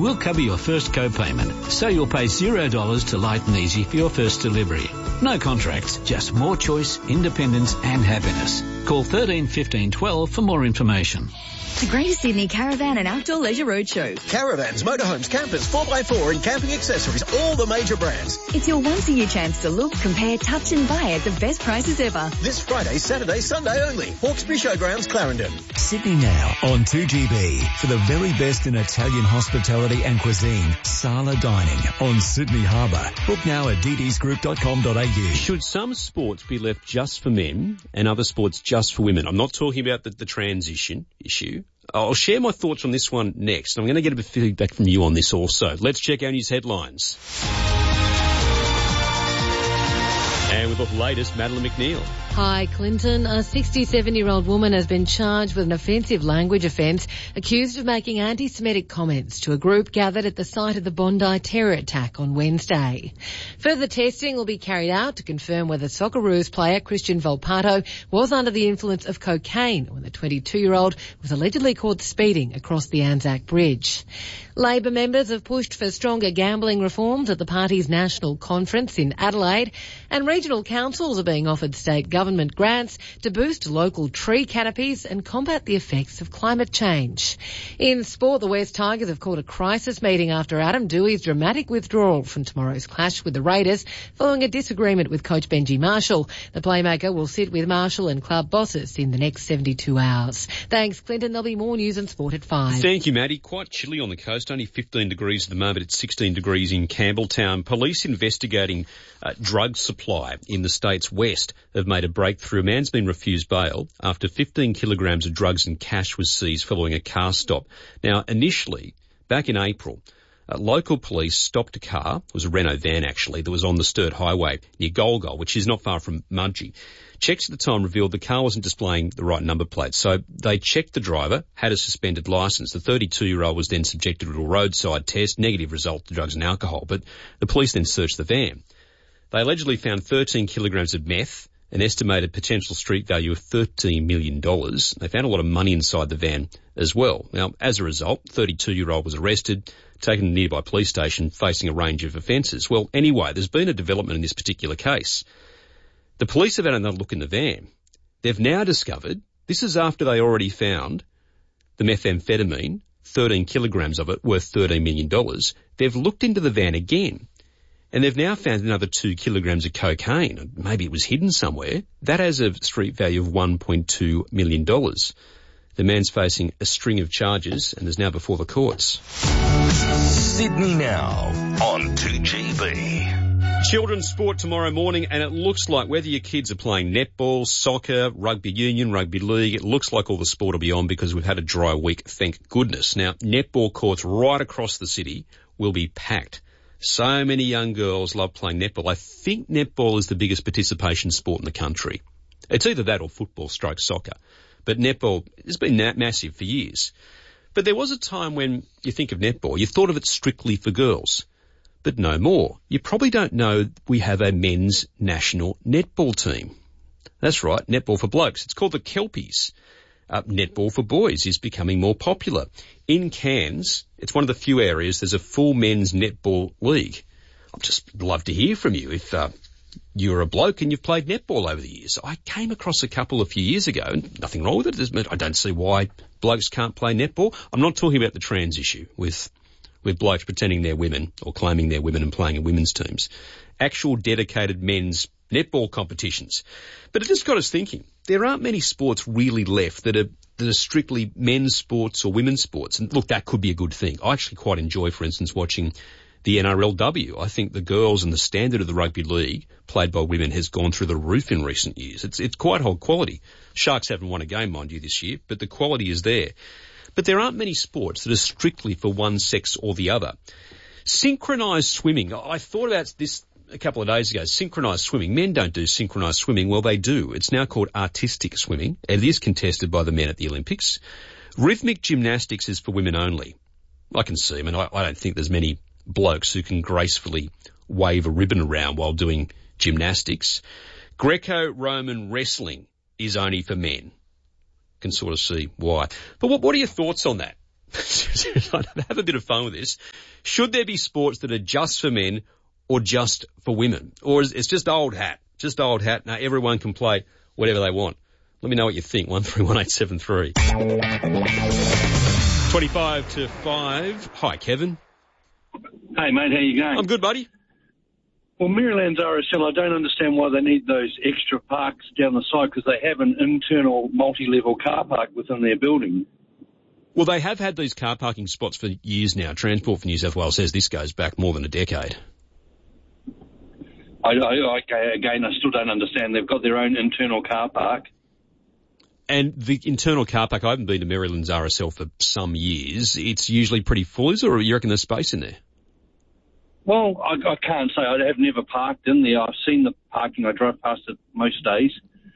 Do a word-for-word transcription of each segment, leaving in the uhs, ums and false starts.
we'll cover your first co-payment, so you'll pay zero dollars to Light and Easy for your first delivery. No contracts, just more choice, independence and happiness. Call thirteen fifteen twelve for more information. The Greater Sydney Caravan and Outdoor Leisure Roadshow. Caravans, motorhomes, campers, four by four and camping accessories, all the major brands. It's your once-a-year chance to look, compare, touch and buy at the best prices ever. This Friday, Saturday, Sunday only. Hawkesbury Showgrounds, Clarendon. Sydney Now on two G B. For the very best in Italian hospitality and cuisine, Sala Dining on Sydney Harbour. Book now at d d s group dot com dot a u. Should some sports be left just for men and other sports just for women? I'm not talking about the, the transition issue. I'll share my thoughts on this one next. I'm going to get a bit of feedback from you on this also. Let's check our news headlines. And with the latest, Madeline McNeil. Hi, Clinton. A sixty-seven-year-old woman has been charged with an offensive language offence, accused of making anti-Semitic comments to a group gathered at the site of the Bondi terror attack on Wednesday. Further testing will be carried out to confirm whether Socceroos player Christian Volpato was under the influence of cocaine when the twenty-two-year-old was allegedly caught speeding across the Anzac Bridge. Labor members have pushed for stronger gambling reforms at the party's national conference in Adelaide, and regional councils are being offered state government grants to boost local tree canopies and combat the effects of climate change. In sport, the West Tigers have called a crisis meeting after Adam Dewey's dramatic withdrawal from tomorrow's clash with the Raiders following a disagreement with coach Benji Marshall. The playmaker will sit with Marshall and club bosses in the next seventy-two hours. Thanks, Clinton. There'll be more news and sport at five. Thank you, Maddie. Quite chilly on the coast, only fifteen degrees at the moment. It's sixteen degrees in Campbelltown. Police investigating uh, drug supply in the state's west have made a breakthrough. A man's been refused bail after fifteen kilograms of drugs and cash was seized following a car stop. Now, initially, back in April, uh, local police stopped a car. It was a Renault van, actually, that was on the Sturt Highway near Golgol, which is not far from Mudgee. Checks at the time revealed the car wasn't displaying the right number plate, so they checked the driver, had a suspended licence. The thirty-two-year-old was then subjected to a roadside test, negative result to drugs and alcohol, but the police then searched the van. They allegedly found thirteen kilograms of meth, an estimated potential street value of thirteen million dollars. They found a lot of money inside the van as well. Now, as a result, the thirty-two-year-old was arrested, taken to a nearby police station, facing a range of offences. Well, anyway, there's been a development in this particular case. The police have had another look in the van. They've now discovered, this is after they already found the methamphetamine, thirteen kilograms of it, worth thirteen million dollars. They've looked into the van again, and they've now found another two kilograms of cocaine. Maybe it was hidden somewhere. That has a street value of one point two million dollars. The man's facing a string of charges and is now before the courts. Sydney Now on two G B. Children's sport tomorrow morning, and it looks like whether your kids are playing netball, soccer, rugby union, rugby league, it looks like all the sport will be on because we've had a dry week, thank goodness. Now, netball courts right across the city will be packed. So many young girls love playing netball. I think netball is the biggest participation sport in the country. It's either that or football stroke soccer. But netball has been that massive for years. But there was a time when you think of netball, you thought of it strictly for girls. But no more. You probably don't know we have a men's national netball team. That's right, netball for blokes. It's called the Kelpies. Uh, netball for boys is becoming more popular. In Cairns, it's one of the few areas there's a full men's netball league. I'd just love to hear from you if uh, you're a bloke and you've played netball over the years. I came across a couple a few years ago, and nothing wrong with it. I don't see why blokes can't play netball. I'm not talking about the trans issue with with blokes pretending they're women or claiming they're women and playing in women's teams. Actual dedicated men's netball competitions. But it just got us thinking, there aren't many sports really left that are, that are strictly men's sports or women's sports. And look, that could be a good thing. I actually quite enjoy, for instance, watching the N R L W. I think the girls and the standard of the rugby league played by women has gone through the roof in recent years. It's, it's quite high quality. Sharks haven't won a game, mind you, this year, but the quality is there. But there aren't many sports that are strictly for one sex or the other. Synchronised swimming. I thought about this a couple of days ago. Synchronised swimming. Men don't do synchronised swimming. Well, they do. It's now called artistic swimming. It is contested by the men at the Olympics. Rhythmic gymnastics is for women only. I can see. I mean, I, I don't think there's many blokes who can gracefully wave a ribbon around while doing gymnastics. Greco-Roman wrestling is only for men. Can sort of see why. But what, what are your thoughts on that? have a bit of fun with this. Should there be sports that are just for men or just for women? Or is it's just old hat? Just old hat. Now everyone can play whatever they want. Let me know what you think. one three one eight seven three. twenty-five to five. Hi, Kevin. Hey, mate, how you going? I'm good, buddy. Well, Maryland's R S L, I don't understand why they need those extra parks down the side because they have an internal multi-level car park within their building. Well, they have had these car parking spots for years now. Transport for New South Wales says this goes back more than a decade. I, I, I, again, I still don't understand. They've got their own internal car park. And the internal car park, I haven't been to Maryland's R S L for some years. It's usually pretty full, is it, or you reckon there's space in there? Well, I, I can't say. I have never parked in there. I've seen the parking. I drive past it most days.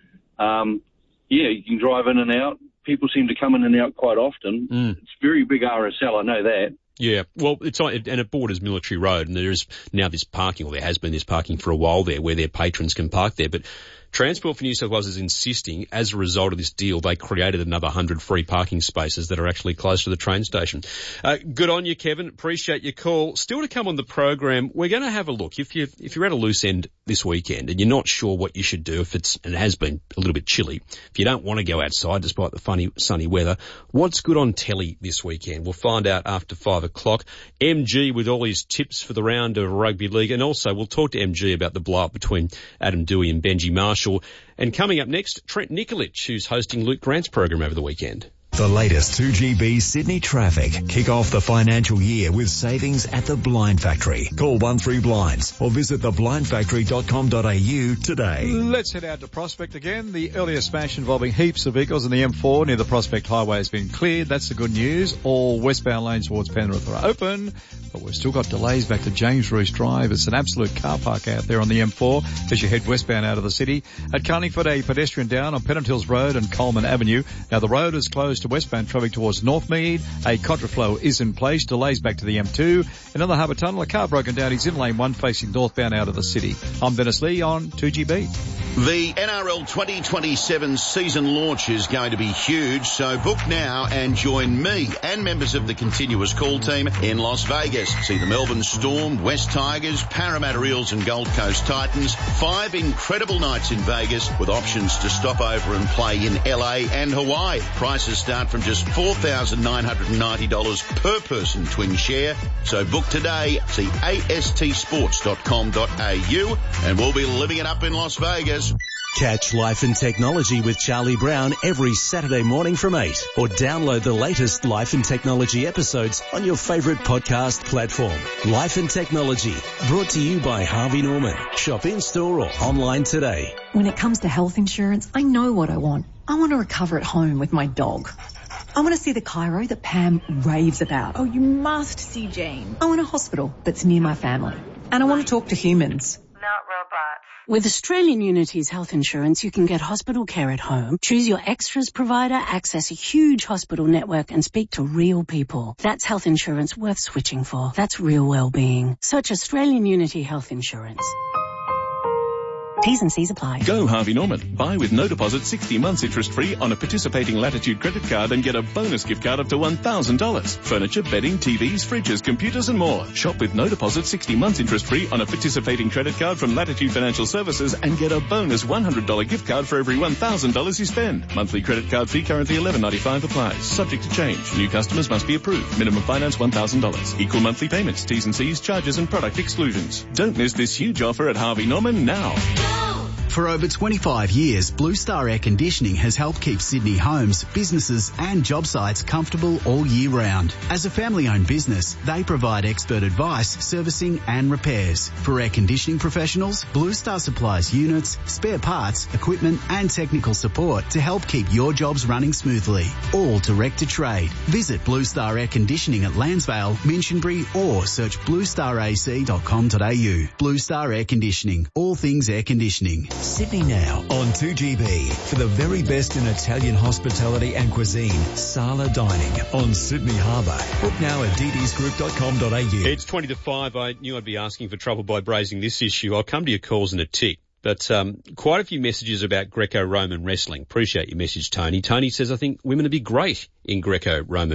Um, yeah, you can drive in and out. People seem to come in and out quite often. Mm. It's very big R S L, I know that. Yeah, well, it's on, and it borders Military Road, and there is now this parking, or there has been this parking for a while there, where their patrons can park there. But Transport for New South Wales is insisting, as a result of this deal, they created another one hundred free parking spaces that are actually close to the train station. Uh, good on you, Kevin. Appreciate your call. Still to come on the program, we're going to have a look. If you if you're at a loose end this weekend and you're not sure what you should do, if it's and it has been a little bit chilly, if you don't want to go outside despite the funny sunny weather, what's good on telly this weekend? We'll find out after five o'clock. M G with all his tips for the round of rugby league, and also we'll talk to M G about the blow up between Adam Dewey and Benji Marshall. And coming up next, Trent Nikolic, who's hosting Luke Grant's program over the weekend. The latest two G B Sydney traffic. Kick off the financial year with savings at the Blind Factory. Call one three blinds or visit the blind factory dot com dot a u today. Let's head out to Prospect again. The earlier smash involving heaps of vehicles in the M four near the Prospect Highway has been cleared. That's the good news. All westbound lanes towards Penrith are open, but we've still got delays back to James Roos Drive. It's an absolute car park out there on the M four as you head westbound out of the city. At Carlingford, a pedestrian down on Pennant Hills Road and Coleman Avenue. Now the road is closed to westbound traffic towards Northmead. A contraflow is in place. Delays back to the M two. Another Harbour Tunnel. A car broken down. He's in lane one facing northbound out of the city. I'm Dennis Lee on two G B. The N R L twenty twenty-seven season launch is going to be huge, so book now and join me and members of the continuous call team in Las Vegas. See the Melbourne Storm, West Tigers, Parramatta Eels and Gold Coast Titans. Five incredible nights in Vegas with options to stop over and play in L A and Hawaii. Prices start from just four thousand nine hundred ninety dollars per person twin share. So book today. See A S T sports dot com dot a u and we'll be living it up in Las Vegas. Catch Life and Technology with Charlie Brown every Saturday morning from eight, or download the latest Life and Technology episodes on your favourite podcast platform. Life and Technology, brought to you by Harvey Norman. Shop in-store or online today. When it comes to health insurance, I know what I want. I want to recover at home with my dog. I want to see the chiro that Pam raves about. Oh, you must see Jane. I want a hospital that's near my family. And I want to talk to humans. Not robots. With Australian Unity's health insurance, you can get hospital care at home, choose your extras provider, access a huge hospital network, and speak to real people. That's health insurance worth switching for. That's real well-being. Search Australian Unity Health Insurance. T's and C's apply. Go Harvey Norman. Buy with no deposit sixty months interest free on a participating Latitude credit card and get a bonus gift card up to one thousand dollars. Furniture, bedding, T Vs, fridges, computers and more. Shop with no deposit sixty months interest free on a participating credit card from Latitude Financial Services and get a bonus one hundred dollars gift card for every one thousand dollars you spend. Monthly credit card fee currently eleven ninety-five applies. Subject to change. New customers must be approved. Minimum finance one thousand dollars. Equal monthly payments. T's and C's, charges and product exclusions. Don't miss this huge offer at Harvey Norman now. For over twenty-five years, Blue Star Air Conditioning has helped keep Sydney homes, businesses and job sites comfortable all year round. As a family-owned business, they provide expert advice, servicing and repairs. For air conditioning professionals, Blue Star supplies units, spare parts, equipment and technical support to help keep your jobs running smoothly. All direct to trade. Visit Blue Star Air Conditioning at Lansvale, Minchinbury or search blue star a c dot com dot a u. Blue Star Air Conditioning. All things air conditioning. Sydney Now on two G B. For the very best in Italian hospitality and cuisine, Sala Dining on Sydney Harbour. Book now at d ds group dot com dot a u. It's twenty to five. I knew I'd be asking for trouble by raising this issue. I'll come to your calls in a tick. But um, quite a few messages about Greco-Roman wrestling. Appreciate your message, Tony. Tony says, I think women would be great in Greco-Roman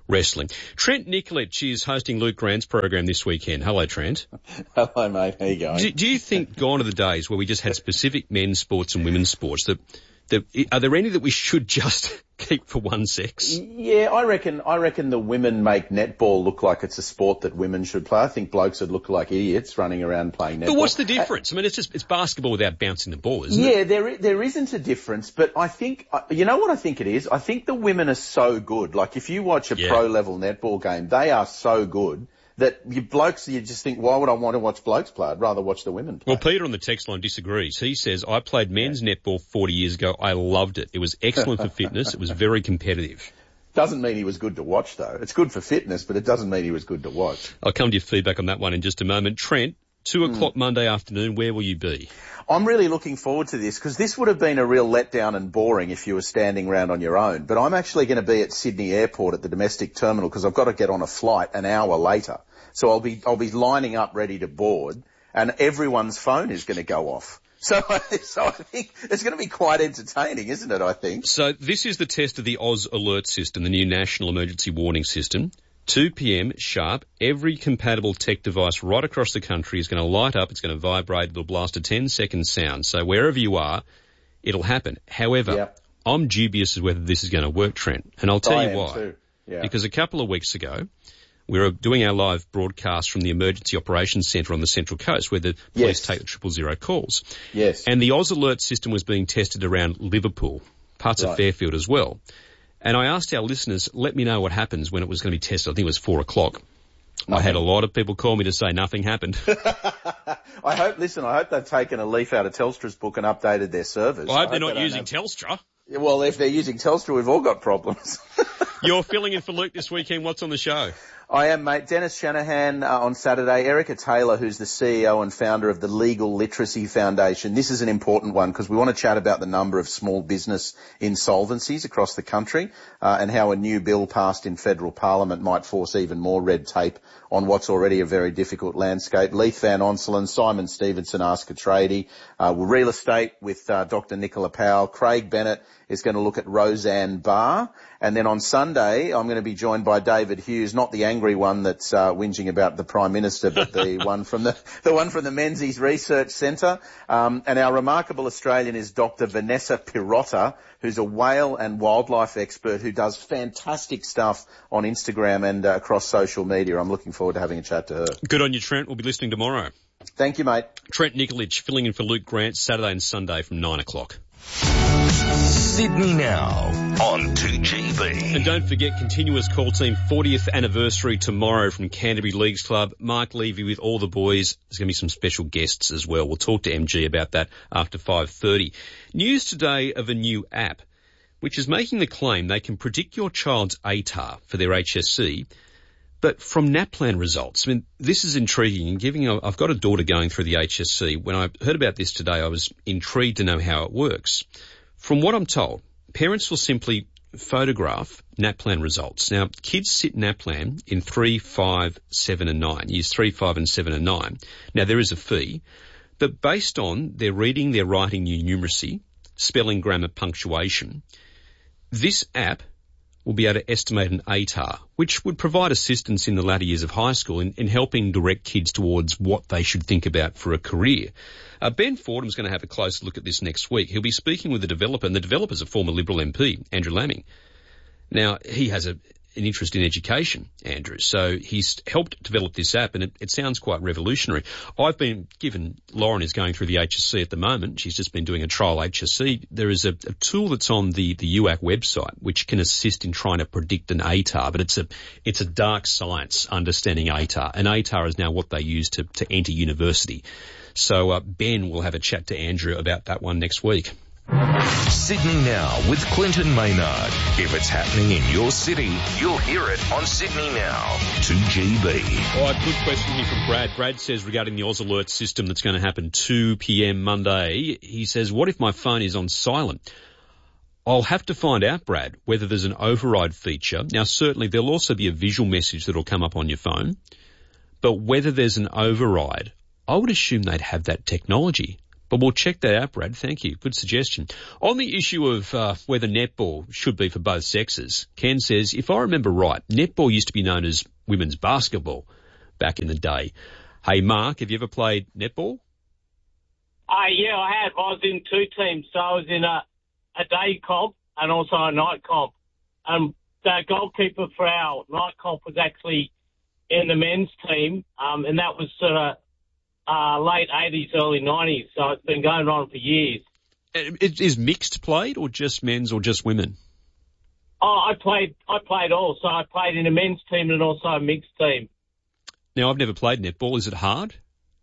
wrestling. Trent Nikolic is hosting Luke Grant's program this weekend. Hello, Trent. Hello, mate. How you going? Do, do you think gone are the days where we just had specific men's sports and women's sports? That, that are there any that we should just keep for one sex? Yeah, I reckon. I reckon the women make netball look like it's a sport that women should play. I think blokes would look like idiots running around playing netball. But what's the difference? I mean, it's just it's basketball without bouncing the ball, isn't yeah, it? Yeah, there there isn't a difference. But I think you know what I think it is. I think the women are so good. Like if you watch a Yeah. pro level netball game, they are so good that you blokes, you just think, why would I want to watch blokes play? I'd rather watch the women play. Well, Peter on the text line disagrees. He says, I played men's netball forty years ago. I loved it. It was excellent for fitness. It was very competitive. Doesn't mean he was good to watch, though. It's good for fitness, but it doesn't mean he was good to watch. I'll come to your feedback on that one in just a moment. Trent, two o'clock Monday afternoon, where will you be? I'm really looking forward to this because this would have been a real letdown and boring if you were standing around on your own. But I'm actually going to be at Sydney Airport at the domestic terminal because I've got to get on a flight an hour later. So I'll be I'll be lining up ready to board, and everyone's phone is going to go off. So, so I think it's going to be quite entertaining, isn't it, I think? So this is the test of the Oz Alert System, the new National Emergency Warning System. two p.m. sharp, every compatible tech device right across the country is going to light up, it's going to vibrate, it'll blast a ten-second sound. So wherever you are, it'll happen. However, Yep. I'm dubious as whether this is going to work, Trent, and I'll tell I you am why. too. Yeah. Because a couple of weeks ago, we were doing our live broadcast from the Emergency Operations Centre on the Central Coast where the police Yes. take the triple zero calls. Yes. And the Oz Alert system was being tested around Liverpool, parts Right. of Fairfield as well. And I asked our listeners, let me know what happens when it was going to be tested. I think it was four o'clock. Nothing. I had a lot of people call me to say nothing happened. I hope, listen, I hope they've taken a leaf out of Telstra's book and updated their servers. I hope they're not they don't using have- Telstra. Yeah, well, if they're using Telstra, we've all got problems. You're filling in for Luke this weekend. What's on the show? I am, mate. Dennis Shanahan uh, on Saturday. Erica Taylor, who's the C E O and founder of the Legal Literacy Foundation. This is an important one because we want to chat about the number of small business insolvencies across the country uh, and how a new bill passed in federal parliament might force even more red tape on what's already a very difficult landscape. Leith Van Onselen, Simon Stevenson, Ask a Tradie, uh, real estate with uh, Doctor Nicola Powell. Craig Bennett is going to look at Roseanne Barr. And then on Sunday, I'm going to be joined by David Hughes, not the angry one that's uh, whinging about the Prime Minister, but the one from the the one from the Menzies Research Centre. Um, and our remarkable Australian is Doctor Vanessa Pirotta, who's a whale and wildlife expert who does fantastic stuff on Instagram and uh, across social media. I'm looking forward to having a chat to her. Good on you, Trent. We'll be listening tomorrow. Thank you, mate. Trent Nikolic filling in for Luke Grant Saturday and Sunday from nine o'clock. Sydney Now on two G B. And don't forget, Continuous Call Team fortieth anniversary tomorrow from Canterbury Leagues Club. Mark Levy with all the boys. There's going to be some special guests as well. We'll talk to M G about that after five thirty. News today of a new app which is making the claim they can predict your child's A T A R for their H S C, but from NAPLAN results. I mean, this is intriguing. And giving, a, I've got a daughter going through the H S C. When I heard about this today, I was intrigued to know how it works. From what I'm told, parents will simply photograph NAPLAN results. Now, kids sit NAPLAN in three, five, seven and nine. Years three, five and seven and nine. Now, there is a fee, but based on their reading, their writing, their numeracy, spelling, grammar, punctuation, this app will be able to estimate an A T A R, which would provide assistance in the latter years of high school in, in helping direct kids towards what they should think about for a career. Uh, Ben Fordham's going to have a closer look at this next week. He'll be speaking with the developer, and the developer's a former Liberal M P, Andrew Laming. Now, he has a, an interest in education, Andrew, so he's helped develop this app, and it, it sounds quite revolutionary. I've been given, Lauren is going through the H S C at the moment. She's just been doing a trial H S C. There is a, a tool that's on the, the U A C website which can assist in trying to predict an A T A R, but it's a, it's a dark science understanding A T A R. An A T A R is now what they use to, to enter university. So uh, Ben will have a chat to Andrew about that one next week. Sydney Now with Clinton Maynard. If it's happening in your city, you'll hear it on Sydney Now. two G B. All right, good question here from Brad. Brad says regarding the Oz Alert system that's going to happen two p.m. Monday, he says, what if my phone is on silent? I'll have to find out, Brad, whether there's an override feature. Now, certainly there'll also be a visual message that'll come up on your phone, but whether there's an override, I would assume they'd have that technology. But we'll check that out, Brad. Thank you. Good suggestion. On the issue of uh, whether netball should be for both sexes, Ken says, if I remember right, netball used to be known as women's basketball back in the day. Hey, Mark, have you ever played netball? Uh, yeah, I have. I was in two teams. So I was in a, a day comp and also a night comp. Um, the goalkeeper for our night comp was actually in the men's team, um, and that was sort of uh, late eighties, early nineties. So it's been going on for years. Is mixed played or just men's or just women? Oh, I played I played all. So I played in a men's team and also a mixed team. Now, I've never played netball. Is it hard?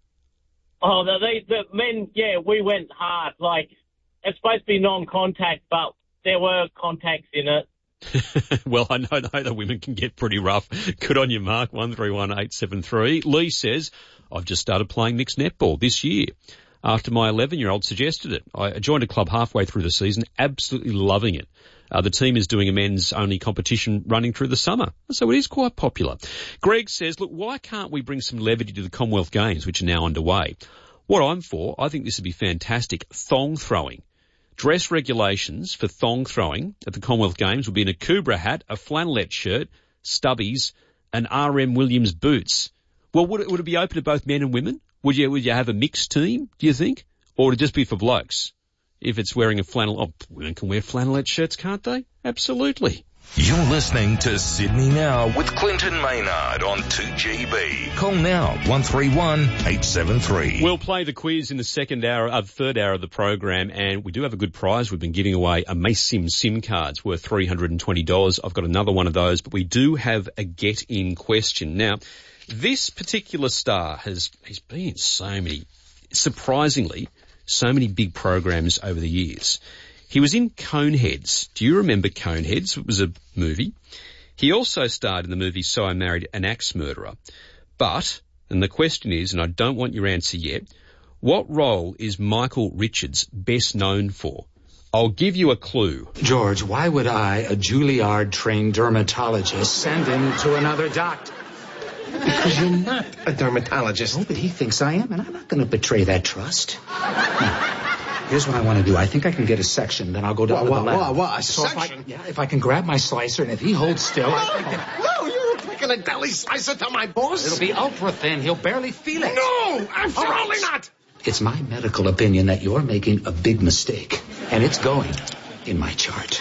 Oh, the, the, the men, yeah, we went hard. Like, it's supposed to be non-contact, but there were contacts in it. Well, I know, know the women can get pretty rough. Good on you, Mark. one three one eight seven three. Lee says, I've just started playing mixed netball this year after my eleven-year-old suggested it. I joined a club halfway through the season, absolutely loving it. Uh, the team is doing a men's-only competition running through the summer, so it is quite popular. Greg says, look, why can't we bring some levity to the Commonwealth Games, which are now underway? What I'm for, I think this would be fantastic, thong throwing. Dress regulations for thong throwing at the Commonwealth Games would be in a Kubra hat, a flannelette shirt, stubbies, and R M Williams boots. Well, would it, would it be open to both men and women? Would you, would you have a mixed team, do you think? Or would it just be for blokes? If it's wearing a flannel, oh, women can wear flannelette shirts, can't they? Absolutely. You're listening to Sydney Now with Clinton Maynard on two G B. Call now, one three one eight seven three. We'll play the quiz in the second hour, uh, third hour of the program, and we do have a good prize. We've been giving away a Maysim SIM cards worth three hundred twenty dollars. I've got another one of those, but we do have a get-in question. Now, this particular star has, he's been in so many, surprisingly, so many big programs over the years. He was in Coneheads. Do you remember Coneheads? It was a movie. He also starred in the movie So I Married an Axe Murderer. But, and the question is, and I don't want your answer yet, what role is Michael Richards best known for? I'll give you a clue. George, why would I, a Juilliard-trained dermatologist, send him to another doctor? Because you're not a dermatologist. Oh, but he thinks I am, and I'm not going to betray that trust. Now, here's what I want to do. I think I can get a section, then I'll go down what, to the lab. What, what, a so section? If I, yeah, if I can grab my slicer, and if he holds still... No, I can... no, you're picking a deli slicer to my boss. It'll be ultra-thin. He'll barely feel it. No, absolutely right. not. It's my medical opinion that you're making a big mistake, and it's going in my chart.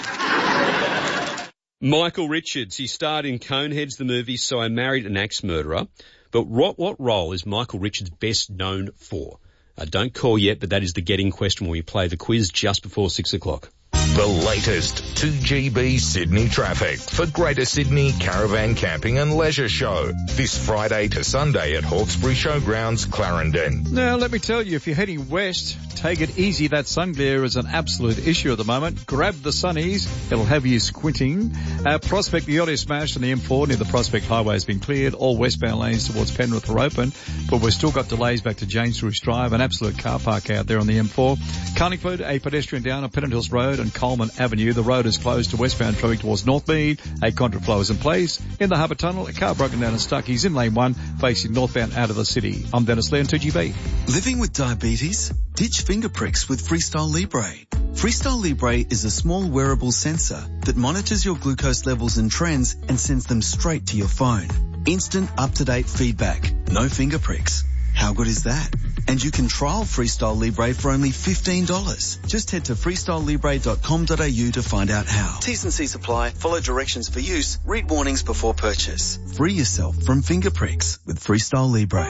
Michael Richards. He starred in Coneheads, the movie So I Married an Axe Murderer. But what, what role is Michael Richards best known for? Uh, don't call yet, but that is the getting question when we play the quiz just before six o'clock. The latest two G B Sydney traffic for Greater Sydney Caravan Camping and Leisure Show. This Friday to Sunday at Hawkesbury Showgrounds, Clarendon. Now, let me tell you, if you're heading west, take it easy. That sun glare is an absolute issue at the moment. Grab the sunnies. It'll have you squinting. Uh, Prospect, the earlier smash on the M four near the Prospect Highway has been cleared. All westbound lanes towards Penrith are open, but we've still got delays back to James Bruce Drive. An absolute car park out there on the M four. Carlingford, a pedestrian down on Pennant Hills Road and Coleman Avenue. The road is closed to westbound traffic towards Northmead. A contraflow is in place. In the Harbour Tunnel, a car broken down and stuck. He's in lane one, facing northbound out of the city. I'm Dennis Lee on two G B. Living with diabetes? Ditch finger pricks with Freestyle Libre. Freestyle Libre is a small wearable sensor that monitors your glucose levels and trends and sends them straight to your phone. Instant up-to-date feedback. No finger pricks. How good is that? And you can trial Freestyle Libre for only fifteen dollars. Just head to freestyle libre dot com dot a u to find out how. T's and C's apply. Follow directions for use. Read warnings before purchase. Free yourself from finger pricks with Freestyle Libre.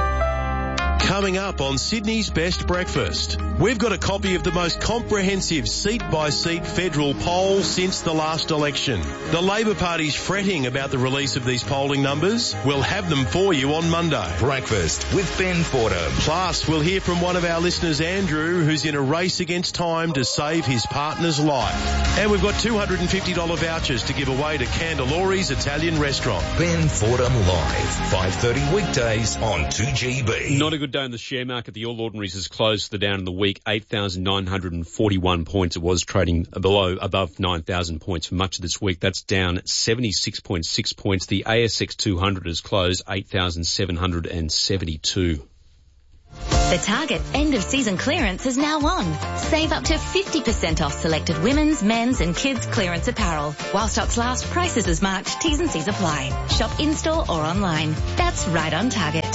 Coming up on Sydney's Best Breakfast, we've got a copy of the most comprehensive seat-by-seat federal poll since the last election. The Labor Party's fretting about the release of these polling numbers. We'll have them for you on Monday. Breakfast with Ben Fordham. Plus, we'll hear from one of our listeners, Andrew, who's in a race against time to save his partner's life. And we've got two hundred fifty dollars vouchers to give away to Candelori's Italian Restaurant. Ben Fordham Live, five thirty weekdays on two G B. Not a good day in the share market. The All Ordinaries has closed for the down in the week, eight thousand nine hundred forty-one points. It was trading below, above nine thousand points for much of this week. That's down seventy-six point six points. The A S X two hundred has closed eight thousand seven hundred seventy-two. The Target end-of-season clearance is now on. Save up to fifty percent off selected women's, men's and kids' clearance apparel. While stocks last, prices as marked, T's and C's apply. Shop in-store or online. That's right on Target.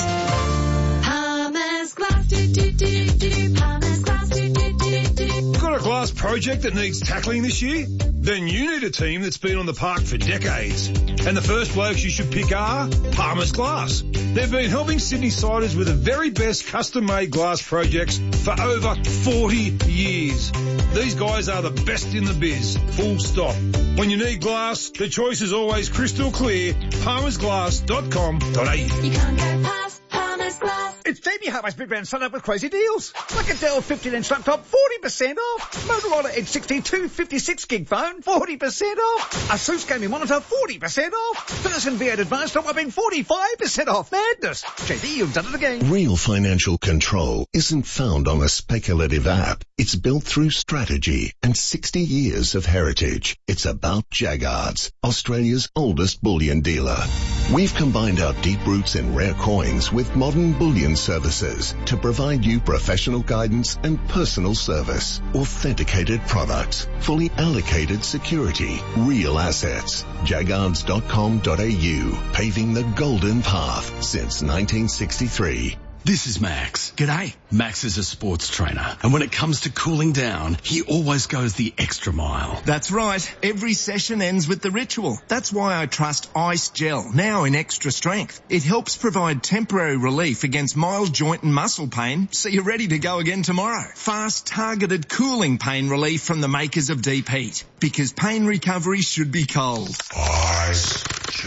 Palmer's Glass, do, do, do, do. Palmer's Glass, do, do, do, do. Got a glass project that needs tackling this year? Then you need a team that's been on the park for decades. And the first blokes you should pick are Palmer's Glass. They've been helping Sydney siders with the very best custom-made glass projects for over forty years. These guys are the best in the biz, full stop. When you need glass, the choice is always crystal clear. palmers glass dot com dot a u. You can't go past Palmer's Glass. It's Jamie Hartway's Big Round Sun Up with crazy deals. Like a Dell fifteen inch laptop, forty percent off. Motorola Edge sixty-two fifty-six gig phone, forty percent off. Asus gaming monitor, forty percent off. Pearson V eight Advanced top whopping forty-five percent off. Madness. J D, you've done it again. Real financial control isn't found on a speculative app. It's built through strategy and sixty years of heritage. It's about Jaggards, Australia's oldest bullion dealer. We've combined our deep roots in rare coins with modern bullion services to provide you professional guidance and personal service, authenticated products, fully allocated security, real assets. jaggards dot com dot a u, paving the golden path since nineteen sixty-three. This is Max. G'day. Max is a sports trainer, and when it comes to cooling down, he always goes the extra mile. That's right. Every session ends with the ritual. That's why I trust Ice Gel, now in extra strength. It helps provide temporary relief against mild joint and muscle pain, so you're ready to go again tomorrow. Fast, targeted cooling pain relief from the makers of Deep Heat, because pain recovery should be cold. Ice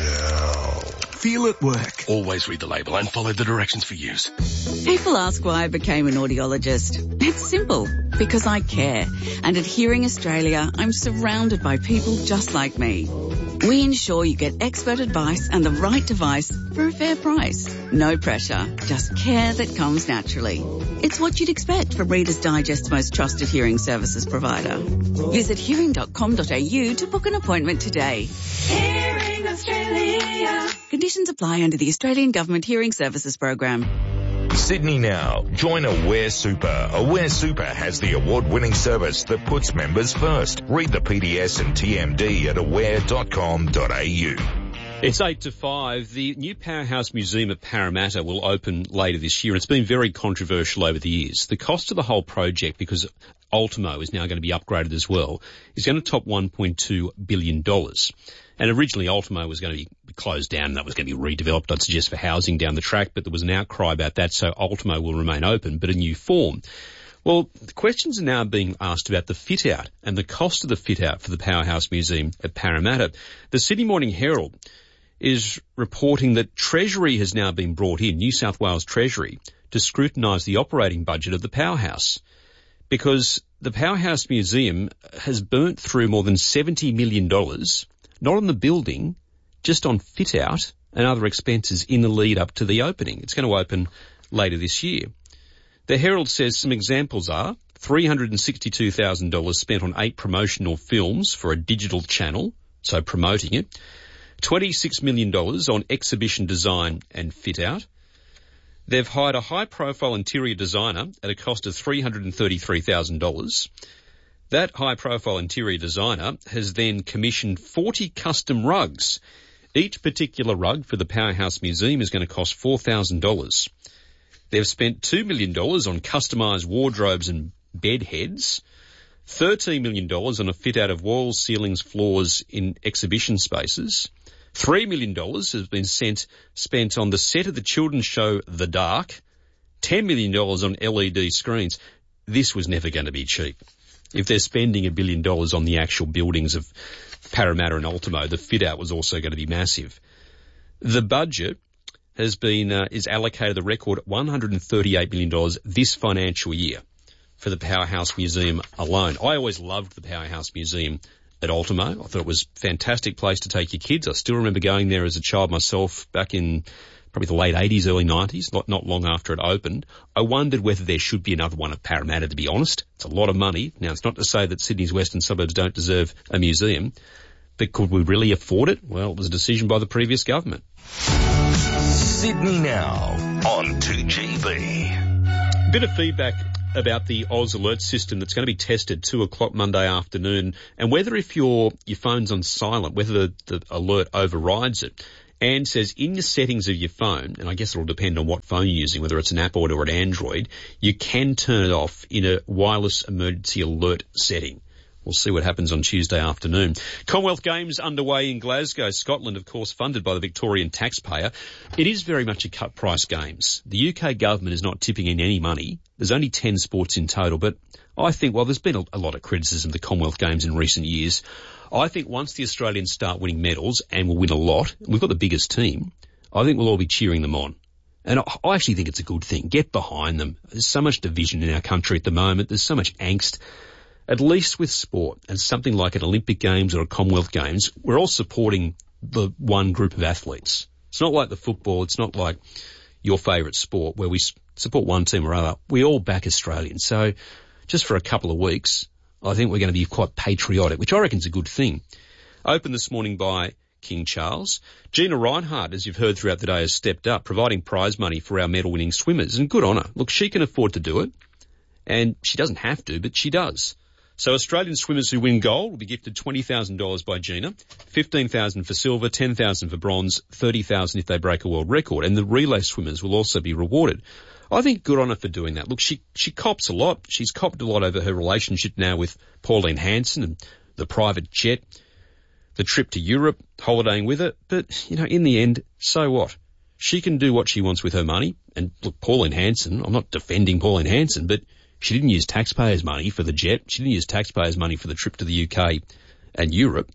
Gel. Feel it work. Always read the label and follow the directions for use. People ask why I became an audiologist. It's simple. Because I care. And at Hearing Australia, I'm surrounded by people just like me. We ensure you get expert advice and the right device for a fair price. No pressure, just care that comes naturally. It's what you'd expect from Reader's Digest's most trusted hearing services provider. Visit hearing dot com dot a u to book an appointment today. Hearing Australia. Conditions apply under the Australian Government Hearing Services Program. Sydney Now. Join Aware Super. Aware Super has the award-winning service that puts members first. Read the P D S and T M D at aware dot com dot a u. It's eight to five. The new Powerhouse Museum at Parramatta will open later this year. It's been very controversial over the years. The cost of the whole project, because Ultimo is now going to be upgraded as well, is going to top one point two billion dollars. And originally Ultimo was going to be closed down and that was going to be redeveloped, I'd suggest, for housing down the track, but there was an outcry about that, so Ultimo will remain open, but a new form. Well, the questions are now being asked about the fit-out and the cost of the fit-out for the Powerhouse Museum at Parramatta. The Sydney Morning Herald is reporting that Treasury has now been brought in, New South Wales Treasury, to scrutinise the operating budget of the Powerhouse, because the Powerhouse Museum has burnt through more than seventy million dollars, not on the building, just on fit-out and other expenses in the lead up to the opening. It's going to open later this year. The Herald says some examples are three hundred sixty-two thousand dollars spent on eight promotional films for a digital channel, so promoting it, twenty-six million dollars on exhibition design and fit-out. They've hired a high-profile interior designer at a cost of three hundred thirty-three thousand dollars. That high-profile interior designer has then commissioned forty custom rugs. Each particular rug for the Powerhouse Museum is going to cost four thousand dollars. They've spent two million dollars on customised wardrobes and bed heads, thirteen million dollars on a fit-out of walls, ceilings, floors in exhibition spaces. three million dollars has been sent, spent on the set of the children's show The Dark, ten million dollars on L E D screens. This was never going to be cheap. If they're spending a billion dollars on the actual buildings of Parramatta and Ultimo, the fit-out was also going to be massive. The budget has been, uh, is allocated the record one hundred thirty-eight million dollars this financial year for the Powerhouse Museum alone. I always loved the Powerhouse Museum at Ultimo. I thought it was a fantastic place to take your kids. I still remember going there as a child myself back in probably the late eighties, early nineties, not, not long after it opened. I wondered whether there should be another one at Parramatta, to be honest. It's a lot of money. Now, it's not to say that Sydney's western suburbs don't deserve a museum, but could we really afford it? Well, it was a decision by the previous government. Sydney Now on two G B. Bit of feedback about the Oz Alert system that's going to be tested at two o'clock Monday afternoon, and whether if your your phone's on silent, whether the, the alert overrides it. Anne says in the settings of your phone, and I guess it'll depend on what phone you're using, whether it's an Apple or an Android, you can turn it off in a wireless emergency alert setting. We'll see what happens on Tuesday afternoon. Commonwealth Games underway in Glasgow, Scotland, of course, funded by the Victorian taxpayer. It is very much a cut-price games. The U K government is not tipping in any money. There's only ten sports in total, but I think, well, there's been a, a lot of criticism of the Commonwealth Games in recent years. I think once the Australians start winning medals, and we'll win a lot, we've got the biggest team, I think we'll all be cheering them on. And I, I actually think it's a good thing. Get behind them. There's so much division in our country at the moment. There's so much angst. At least with sport and something like an Olympic Games or a Commonwealth Games, we're all supporting the one group of athletes. It's not like the football. It's not like your favourite sport where we support one team or other. We all back Australians. So just for a couple of weeks, I think we're going to be quite patriotic, which I reckon is a good thing. Opened this morning by King Charles. Gina Reinhardt, as you've heard throughout the day, has stepped up, providing prize money for our medal-winning swimmers. And good on her. Look, she can afford to do it. And she doesn't have to, but she does. So Australian swimmers who win gold will be gifted twenty thousand dollars by Gina, fifteen thousand dollars for silver, ten thousand dollars for bronze, thirty thousand dollars if they break a world record. And the relay swimmers will also be rewarded. I think good on her for doing that. Look, she, she cops a lot. She's copped a lot over her relationship now with Pauline Hanson and the private jet, the trip to Europe, holidaying with her. But, you know, in the end, so what? She can do what she wants with her money. And look, Pauline Hanson, I'm not defending Pauline Hanson, but she didn't use taxpayers' money for the jet. She didn't use taxpayers' money for the trip to the U K and Europe.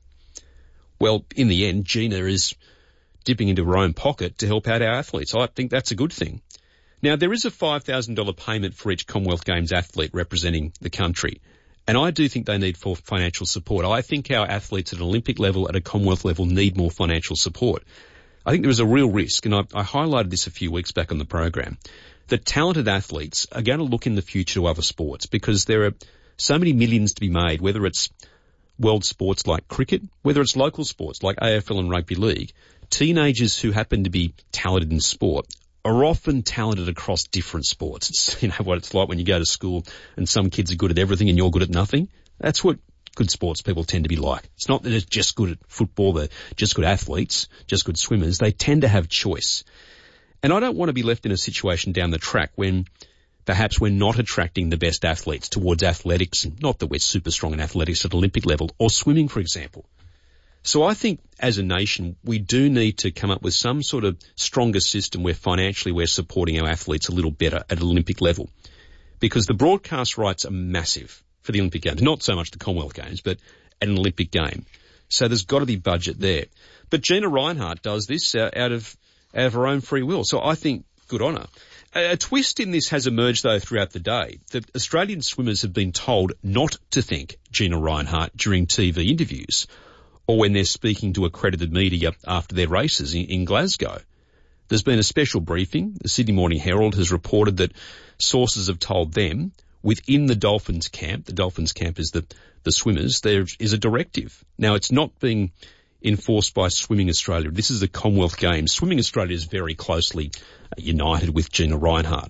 Well, in the end, Gina is dipping into her own pocket to help out our athletes. I think that's a good thing. Now, there is a five thousand dollars payment for each Commonwealth Games athlete representing the country. And I do think they need for financial support. I think our athletes at an Olympic level, at a Commonwealth level, need more financial support. I think there is a real risk, and I, I highlighted this a few weeks back on the program, that talented athletes are going to look in the future to other sports because there are so many millions to be made, whether it's world sports like cricket, whether it's local sports like A F L and rugby league. Teenagers who happen to be talented in sport are often talented across different sports. It's, you know, what it's like when you go to school and some kids are good at everything and you're good at nothing. That's what good sports people tend to be like. It's not that they're just good at football, they're just good athletes, just good swimmers. They tend to have choice. And I don't want to be left in a situation down the track when perhaps we're not attracting the best athletes towards athletics, and not that we're super strong in athletics at Olympic level, or swimming, for example. So I think as a nation, we do need to come up with some sort of stronger system where financially we're supporting our athletes a little better at Olympic level. Because the broadcast rights are massive for the Olympic Games. Not so much the Commonwealth Games, but at an Olympic game. So there's got to be budget there. But Gina Reinhardt does this uh, out of out of her own free will. So I think good on her. A, a twist in this has emerged, though, throughout the day. That Australian swimmers have been told not to thank Gina Reinhardt during T V interviews or when they're speaking to accredited media after their races in, in Glasgow. There's been a special briefing. The Sydney Morning Herald has reported that sources have told them within the Dolphins camp, the Dolphins camp is the, the swimmers, there is a directive. Now, it's not being enforced by Swimming Australia. This is the Commonwealth Games. Swimming Australia is very closely united with Gina Reinhardt.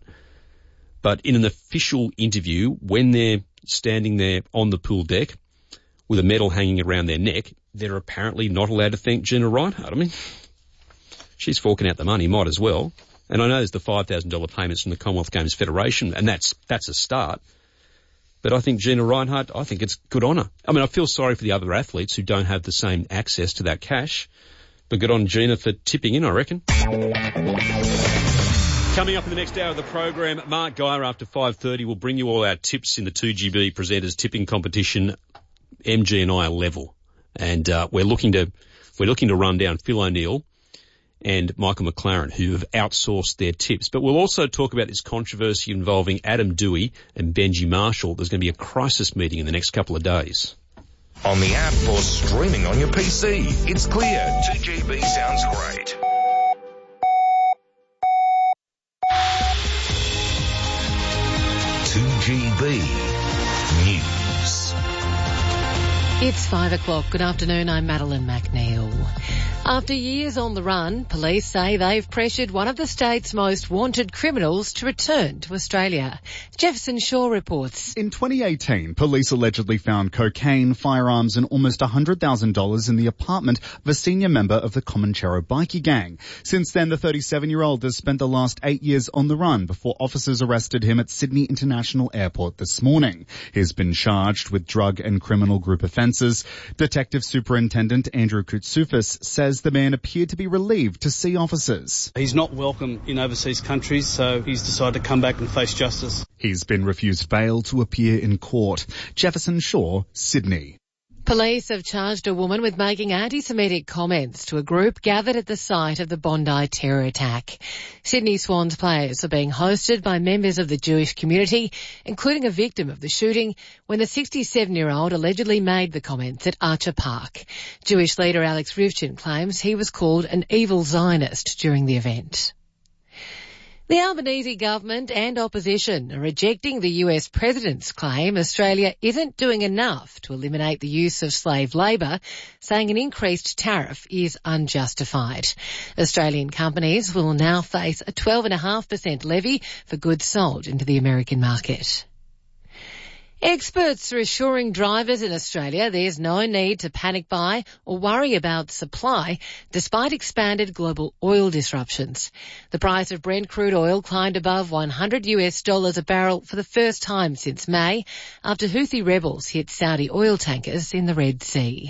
But in an official interview, when they're standing there on the pool deck with a medal hanging around their neck, they're apparently not allowed to thank Gina Reinhardt. I mean, she's forking out the money, might as well. And I know there's the five thousand dollars payments from the Commonwealth Games Federation, and that's that's a start. But I think Gina Reinhardt, I think it's good on her. I mean, I feel sorry for the other athletes who don't have the same access to that cash. But good on Gina for tipping in, I reckon. Coming up in the next hour of the program, Mark Geyer after five thirty will bring you all our tips in the two G B presenters tipping competition. M G and I are level. And uh, we're looking to we're looking to run down Phil O'Neill and Michael McLaren, who have outsourced their tips. But we'll also talk about this controversy involving Adam Dewey and Benji Marshall. There's going to be a crisis meeting in the next couple of days. On the app or streaming on your P C, it's clear. two G B sounds great. two G B News. It's five o'clock. Good afternoon. I'm Madeline McNeil. After years on the run, police say they've pressured one of the state's most wanted criminals to return to Australia. Jefferson Shaw reports. In twenty eighteen, police allegedly found cocaine, firearms and almost one hundred thousand dollars in the apartment of a senior member of the Comanchero bikie gang. Since then, the thirty-seven-year-old has spent the last eight years on the run before officers arrested him at Sydney International Airport this morning. He's been charged with drug and criminal group offences. Detective Superintendent Andrew Koutsouphis says the man appeared to be relieved to see officers. He's not welcome in overseas countries, so he's decided to come back and face justice. He's been refused bail to appear in court. Jefferson Shaw, Sydney. Police have charged a woman with making anti-Semitic comments to a group gathered at the site of the Bondi terror attack. Sydney Swans players are being hosted by members of the Jewish community, including a victim of the shooting when the sixty-seven-year-old allegedly made the comments at Archer Park. Jewish leader Alex Rivchin claims he was called an evil Zionist during the event. The Albanese government and opposition are rejecting the U S president's claim Australia isn't doing enough to eliminate the use of slave labour, saying an increased tariff is unjustified. Australian companies will now face a twelve point five percent levy for goods sold into the American market. Experts are assuring drivers in Australia there's no need to panic buy or worry about supply despite expanded global oil disruptions. The price of Brent crude oil climbed above one hundred US dollars a barrel for the first time since May after Houthi rebels hit Saudi oil tankers in the Red Sea.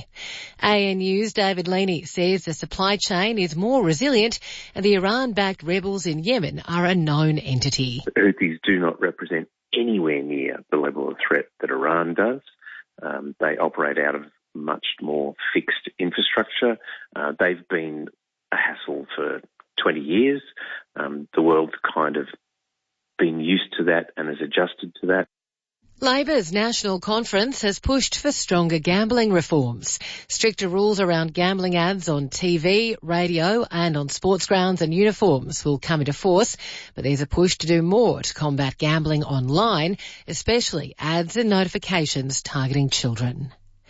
A N U's David Leaney says the supply chain is more resilient and the Iran-backed rebels in Yemen are a known entity. The Houthis do not represent anywhere near the level of threat that Iran does. Um, they operate out of much more fixed infrastructure. Uh, they've been a hassle for twenty years. Um, the world's kind of been used to that and has adjusted to that. Labor's National Conference has pushed for stronger gambling reforms. Stricter rules around gambling ads on T V, radio and on sports grounds and uniforms will come into force, but there's a push to do more to combat gambling online, especially ads and notifications targeting children.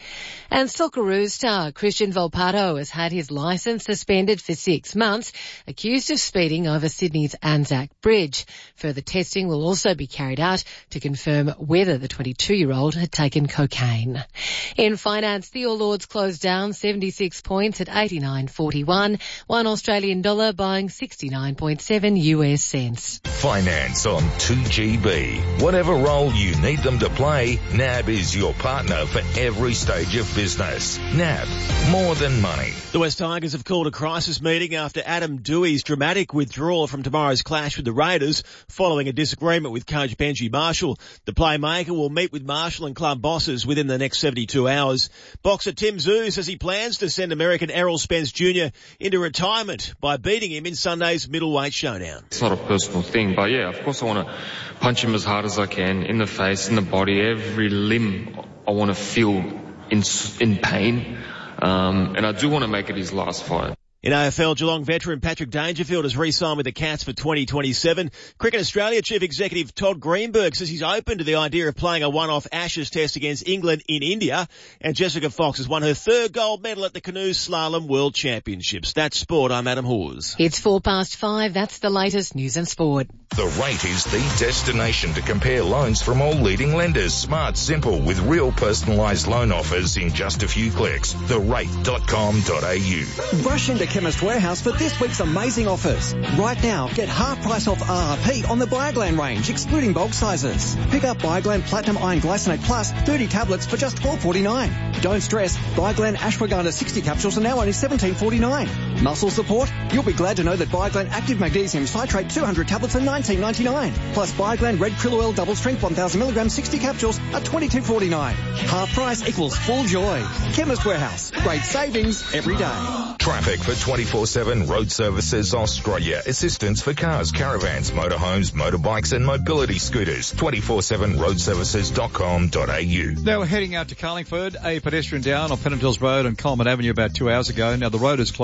And Socceroos star Christian Volpato has had his licence suspended for six months, accused of speeding over Sydney's Anzac Bridge. Further testing will also be carried out to confirm whether the twenty-two-year-old had taken cocaine. In finance, the All Ords closed down seventy-six points at eighty-nine forty-one, one Australian dollar buying sixty-nine point seven US cents. Finance on two G B. Whatever role you need them to play, N A B is your partner for every stage of business. N A B, more than money. The West Tigers have called a crisis meeting after Adam Dewey's dramatic withdrawal from tomorrow's clash with the Raiders following a disagreement with coach Benji Marshall. The playmaker will meet with Marshall and club bosses within the next seventy-two hours. Boxer Tim Tszyu says he plans to send American Errol Spence Junior into retirement by beating him in Sunday's middleweight showdown. It's not a personal thing, but yeah, of course I want to punch him as hard as I can, in the face, in the body, every limb. I want to feel in in pain, um, and I do want to make it his last fight. In A F L, Geelong veteran Patrick Dangerfield has re-signed with the Cats for twenty twenty-seven. Cricket Australia Chief Executive Todd Greenberg says he's open to the idea of playing a one-off Ashes test against England in India. And Jessica Fox has won her third gold medal at the Canoe Slalom World Championships. That's sport. I'm Adam Hawes. It's four past five. That's the latest news and sport. The Rate is the destination to compare loans from all leading lenders. Smart, simple, with real personalised loan offers in just a few clicks. the rate dot com dot a u. Rush into Chemist Warehouse for this week's amazing offers. Right now, get half price off R R P on the Bioglan range, excluding bulk sizes. Pick up Bioglan Platinum Iron Glycinate Plus, thirty tablets for just twelve forty-nine. Don't stress, Bioglan Ashwagandha sixty capsules are now only seventeen forty-nine. Muscle support? You'll be glad to know that Bioglan Active Magnesium Citrate two hundred tablets are nineteen ninety-nine. Plus Bioglan Red Krill Oil Double Strength one thousand milligrams sixty capsules are twenty-two forty-nine. Half price equals full joy. Chemist Warehouse. Great savings every day. Traffic for twenty-four seven Road Services Australia. Assistance for cars, caravans, motorhomes, motorbikes and mobility scooters. twenty-four seven road services dot com dot a u. Now we're heading out to Carlingford. A pedestrian down on Pennant Hills Road and Coleman Avenue about two hours ago. Now the road is closed to West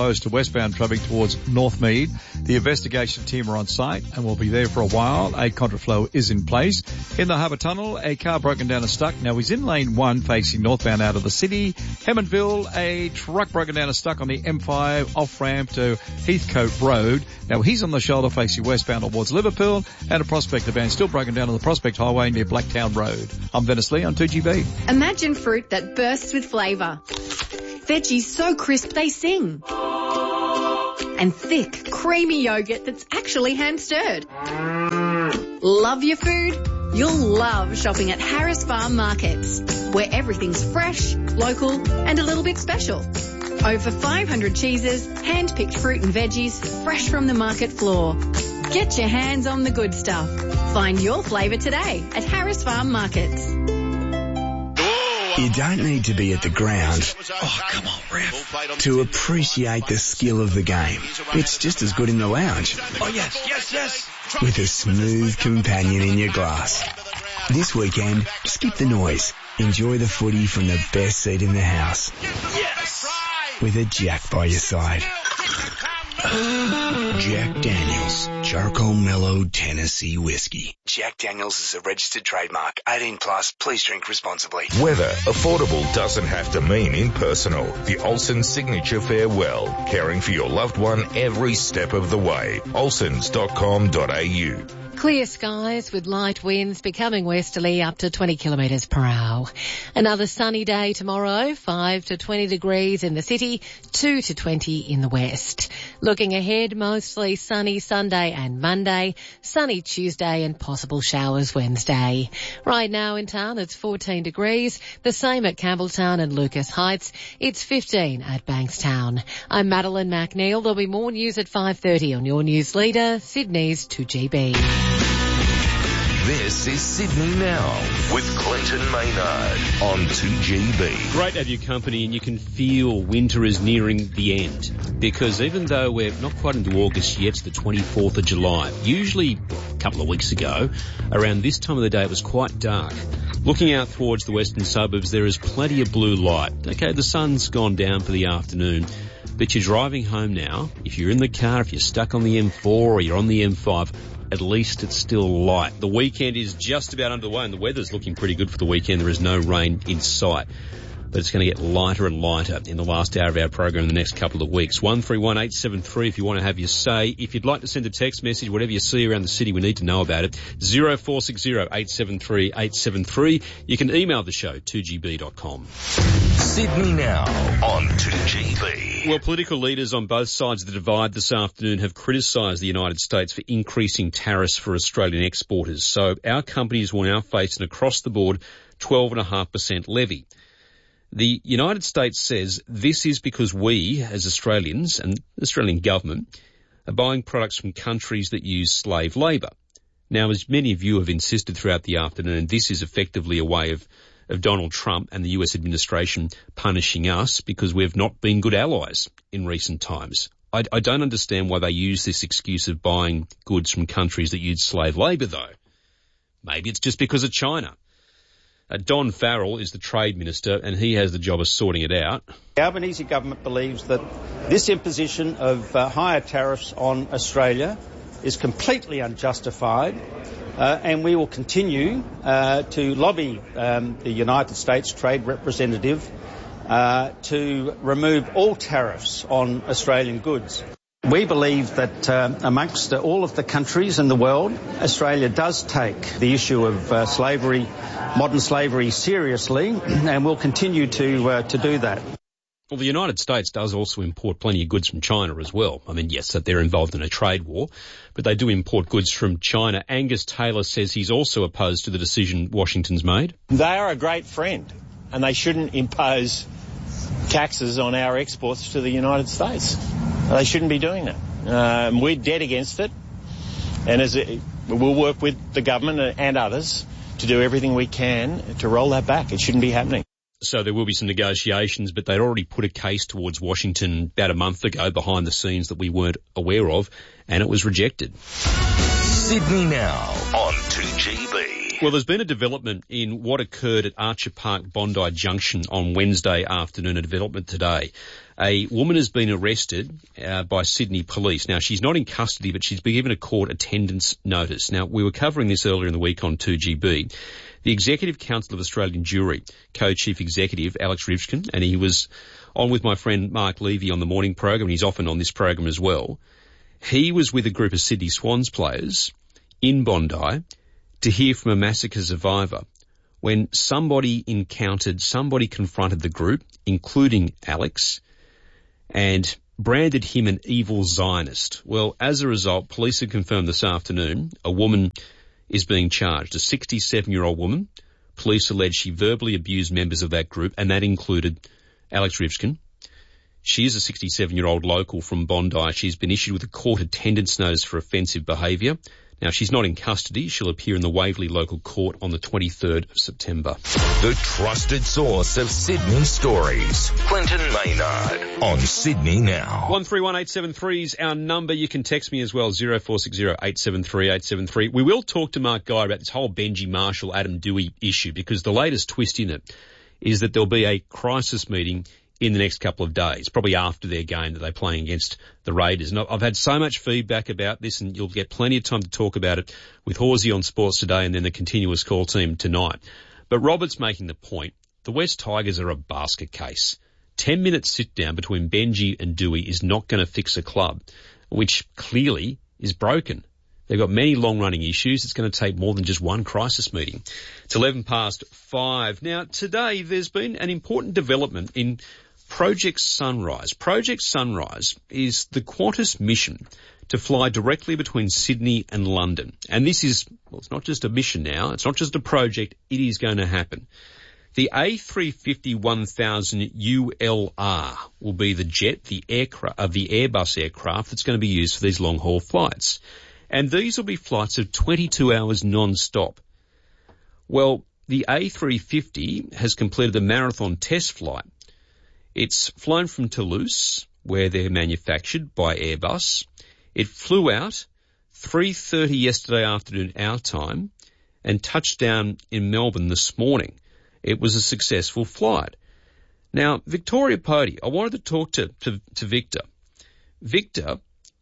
westbound traffic towards Northmead. The investigation team are on site and will be there for a while. A contraflow is in place. In the Harbour Tunnel, a car broken down and stuck. Now he's in lane one facing northbound out of the city. Hemmondville, a truck broken down and stuck on the M five off-ramp to Heathcote Road. Now he's on the shoulder facing westbound towards Liverpool, and a Prospector van still broken down on the Prospect Highway near Blacktown Road. I'm Dennis Lee on two G B. Imagine fruit that bursts with flavour. Veggies so crisp they sing. And thick, creamy yogurt that's actually hand-stirred. Love your food? You'll love shopping at Harris Farm Markets, where everything's fresh, local and a little bit special. Over five hundred cheeses, hand-picked fruit and veggies, fresh from the market floor. Get your hands on the good stuff. Find your flavour today at Harris Farm Markets. You don't need to be at the ground, oh come on ref, to appreciate the skill of the game. It's just as good in the lounge. Oh yes, yes, yes. With a smooth companion in your glass. This weekend, skip the noise. Enjoy the footy from the best seat in the house. Yes. With a Jack by your side. Jack Daniels, Charcoal Mellow Tennessee Whiskey. Jack Daniels is a registered trademark. eighteen plus, please drink responsibly. Weather affordable doesn't have to mean impersonal. The Olsen Signature Farewell, caring for your loved one every step of the way. olsens dot com dot a u. Clear skies with light winds becoming westerly up to twenty kilometres per hour. Another sunny day tomorrow, five to twenty degrees in the city, two to twenty in the west. Looking ahead, mostly sunny Sunday and Monday, sunny Tuesday and possible showers Wednesday. Right now in town it's fourteen degrees, the same at Campbelltown and Lucas Heights. It's fifteen at Bankstown. I'm Madeline McNeil. There'll be more news at five thirty on your news leader, Sydney's two G B. This is Sydney Now with Clinton Maynard on two G B. Great to have your company, and you can feel winter is nearing the end, because even though we're not quite into August yet, it's the twenty-fourth of July. Usually a couple of weeks ago, around this time of the day, it was quite dark. Looking out towards the western suburbs, there is plenty of blue light. Okay, the sun's gone down for the afternoon, but you're driving home now. If you're in the car, if you're stuck on the M four or you're on the M five, at least it's still light. The weekend is just about underway and the weather's looking pretty good for the weekend. There is no rain in sight, but it's going to get lighter and lighter in the last hour of our program in the next couple of weeks. one three one eight seven three if you want to have your say. If you'd like to send a text message, whatever you see around the city, we need to know about it. zero four six zero eight seven three eight seven three. You can email the show, two g b dot com. Sydney Now on two G B. Well, political leaders on both sides of the divide this afternoon have criticised the United States for increasing tariffs for Australian exporters. So our companies will now face an across-the-board twelve point five percent levy. The United States says this is because we, as Australians and the Australian government, are buying products from countries that use slave labour. Now, as many of you have insisted throughout the afternoon, this is effectively a way of of Donald Trump and the U S administration punishing us because we've not been good allies in recent times. I, I don't understand why they use this excuse of buying goods from countries that use slave labour, though. Maybe it's just because of China. Uh, Don Farrell is the Trade Minister, and he has the job of sorting it out. The Albanese government believes that this imposition of uh, higher tariffs on Australia is completely unjustified, uh, and we will continue uh, to lobby um, the United States Trade Representative uh, to remove all tariffs on Australian goods. We believe that uh, amongst uh, all of the countries in the world, Australia does take the issue of uh, slavery, modern slavery, seriously, and will continue to uh, to do that. Well, the United States does also import plenty of goods from China as well. I mean, yes, that they're involved in a trade war, but they do import goods from China. Angus Taylor says he's also opposed to the decision Washington's made. They are a great friend, and they shouldn't impose taxes on our exports to the United States. They shouldn't be doing that. Um, we're dead against it, and as it, we'll work with the government and others to do everything we can to roll that back. It shouldn't be happening. So there will be some negotiations, but they'd already put a case towards Washington about a month ago behind the scenes that we weren't aware of, and it was rejected. Sydney Now on two G B. Well, there's been a development in what occurred at Archer Park, Bondi Junction on Wednesday afternoon, a development today. A woman has been arrested uh, by Sydney Police. Now, she's not in custody, but she's been given a court attendance notice. Now, we were covering this earlier in the week on two G B. The Executive Council of Australian Jewry, Co-Chief Executive Alex Rivkin, and he was on with my friend Mark Levy on the morning program, and he's often on this program as well. He was with a group of Sydney Swans players in Bondi to hear from a massacre survivor when somebody encountered, somebody confronted the group, including Alex, and branded him an evil Zionist. Well, as a result, police have confirmed this afternoon a woman is being charged, a sixty-seven-year-old woman. Police allege she verbally abused members of that group, and that included Alex Rivkin. She is a sixty-seven-year-old local from Bondi. She's been issued with a court attendance notice for offensive behaviour. Now, she's not in custody. She'll appear in the Waverley Local Court on the twenty-third of September. The trusted source of Sydney stories. Clinton Maynard on Sydney Now. one three one eight seven three is our number. You can text me as well, zero four six zero eight seven three eight seven three. We will talk to Mark Guy about this whole Benji Marshall, Adam Dewey issue, because the latest twist in it is that there'll be a crisis meeting in the next couple of days, probably after their game that they're playing against the Raiders. And I've had so much feedback about this, and you'll get plenty of time to talk about it with Horsey on Sports Today and then the continuous call team tonight. But Robert's making the point, the West Tigers are a basket case. Ten minutes sit down between Benji and Dewey is not going to fix a club, which clearly is broken. They've got many long-running issues. It's going to take more than just one crisis meeting. It's eleven past five. Now, today there's been an important development in Project Sunrise. Project Sunrise is the Qantas mission to fly directly between Sydney and London. And this is, well, it's not just a mission now. It's not just a project. It is going to happen. The A three fifty one thousand U L R will be the jet, the aircraft, uh, the Airbus aircraft that's going to be used for these long-haul flights. And these will be flights of twenty-two hours non-stop. Well, the A three fifty has completed the marathon test flight. It's flown from Toulouse, where they're manufactured by Airbus. It flew out three thirty yesterday afternoon our time and touched down in Melbourne this morning. It was a successful flight. Now, Victoria Pody, I wanted to talk to, to, to Victor. Victor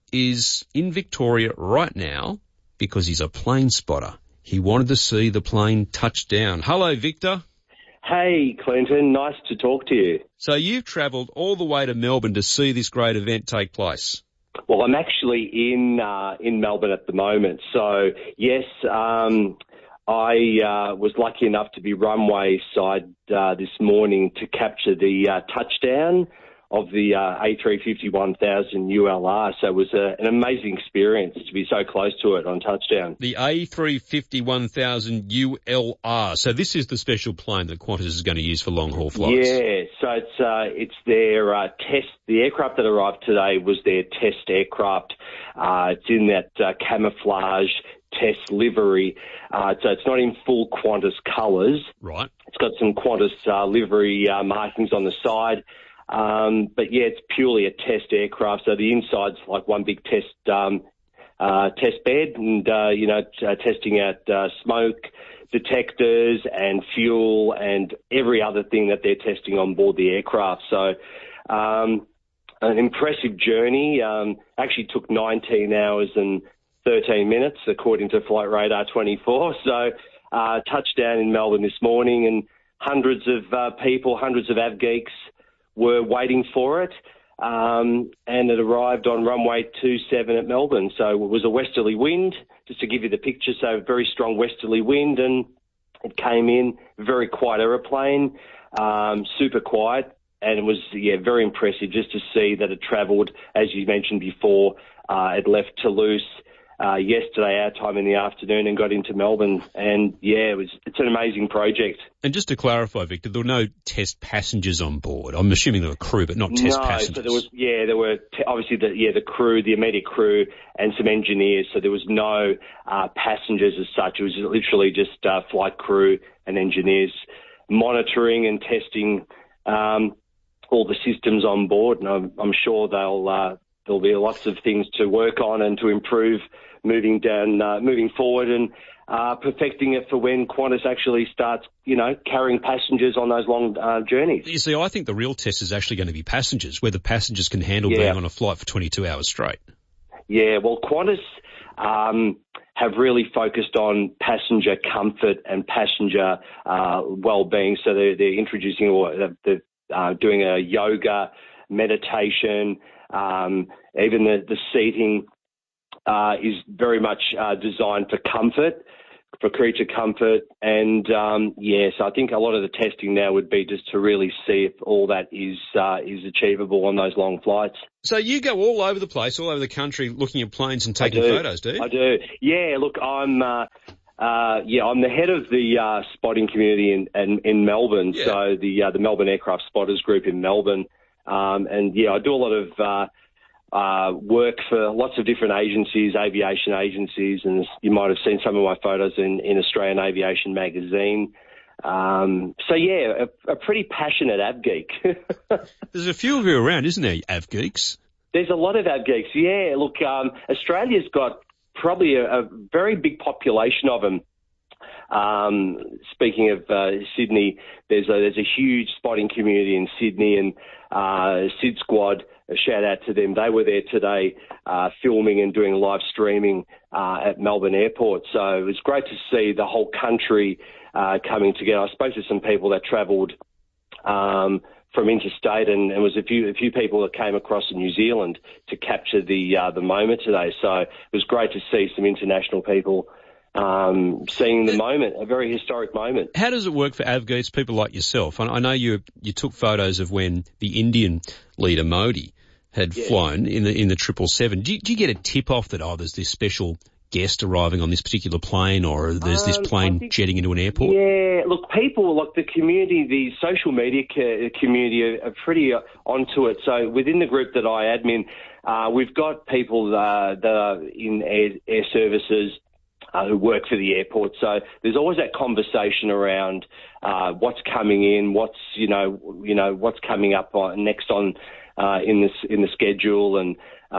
is in Victoria right now because he's a plane spotter. He wanted to see the plane touch down. Hello, Victor. Hey, Clinton. Nice to talk to you. So you've travelled all the way to Melbourne to see this great event take place. Well, I'm actually in uh, in Melbourne at the moment. So, yes, um, I uh, was lucky enough to be runway side uh, this morning to capture the uh, touchdown of the uh, A three fifty one thousand U L R. So it was a, an amazing experience to be so close to it on touchdown. The A three fifty one thousand U L R. So this is the special plane that Qantas is going to use for long-haul flights. Yeah, so it's uh, it's their uh, test. The aircraft that arrived today was their test aircraft. Uh, it's in that uh, camouflage test livery. Uh, so it's not in full Qantas colours. Right. It's got some Qantas uh, livery uh, markings on the side. Um, but yeah, it's purely a test aircraft. So the inside's like one big test, um, uh, test bed and, uh, you know, t- uh, testing out, uh, smoke detectors and fuel and every other thing that they're testing on board the aircraft. So, um, an impressive journey. Um, actually took nineteen hours and thirteen minutes according to Flight Radar twenty-four. So, uh, touchdown in Melbourne this morning and hundreds of, uh, people, hundreds of avgeeks were waiting for it, um, and it arrived on runway two seven at Melbourne. So it was a westerly wind, just to give you the picture, so very strong westerly wind, and it came in, very quiet aeroplane, um, super quiet, and it was, yeah, very impressive just to see that it travelled, as you mentioned before, uh, it left Toulouse Uh, yesterday, our time in the afternoon, and got into Melbourne. And yeah, it was, it's an amazing project. And just to clarify, Victor, there were no test passengers on board. I'm assuming there were crew, but not test no, passengers. So there was, yeah, there were t- obviously the, yeah, the crew, the immediate crew and some engineers. So there was no, uh, passengers as such. It was literally just, uh, flight crew and engineers monitoring and testing, um, all the systems on board. And I'm, I'm sure they'll, uh, there'll be lots of things to work on and to improve moving down, uh, moving forward and uh, perfecting it for when Qantas actually starts, you know, carrying passengers on those long uh, journeys. You see, I think the real test is actually going to be passengers, whether passengers can handle Yeah. being on a flight for twenty-two hours straight. Yeah, well, Qantas um, have really focused on passenger comfort and passenger uh, well-being. So they're, they're introducing or they're, they're uh, doing a yoga, meditation, um, even the, the seating uh, is very much uh, designed for comfort, for creature comfort. And, um, yes, I think a lot of the testing now would be just to really see if all that is uh, is achievable on those long flights. So you go all over the place, all over the country, looking at planes and taking I do. photos, do you? I do. Yeah, look, I'm uh, uh, yeah, I'm the head of the uh, spotting community in in, in Melbourne. Yeah. So the uh, the Melbourne Aircraft Spotters Group in Melbourne, um, and yeah, I do a lot of uh, uh, work for lots of different agencies, aviation agencies, and you might have seen some of my photos in, in Australian Aviation magazine. Um, so yeah, a, a pretty passionate av geek. There's a few of you around, isn't there, av geeks? There's a lot of av geeks. Yeah, look, um, Australia's got probably a, a very big population of them. Um, speaking of uh, Sydney, there's a, there's a huge spotting community in Sydney, and uh, Sid Squad, a shout out to them. They were there today uh, filming and doing live streaming uh, at Melbourne Airport. So it was great to see the whole country uh, coming together. I spoke to some people that travelled um, from interstate, and there was a few a few people that came across to New Zealand to capture the uh, the moment today. So it was great to see some international people um, seeing the moment, a very historic moment. How does it work for av geeks, people like yourself? I, I know you you took photos of when the Indian leader Modi had Yeah. flown in the in the triple seven. Do you, do you get a tip off that, oh, there's this special guest arriving on this particular plane, or there's this Um, plane I think- jetting into an airport? Yeah, look, people, like the community, the social media co- community are, are pretty uh, onto it. So within the group that I admin, uh, we've got people uh, that are in air, air services uh, who work for the airport. So there's always that conversation around uh, what's coming in, what's you know, you know, what's coming up on, next on uh, in this in the schedule, and